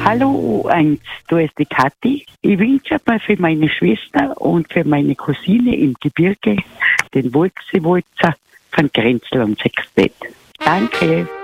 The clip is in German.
Hallo U1, du ist die Kathi. Ich wünsche mir für meine Schwester und für meine Cousine im Gebirge den Wolksewolzer von Grenzel und Sextet. Danke.